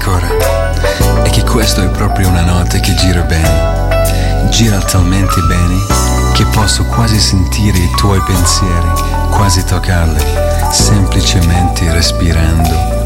ancora è che questo è proprio una notte che gira bene, gira talmente bene che posso quasi sentire i tuoi pensieri, quasi toccarli, semplicemente respirando.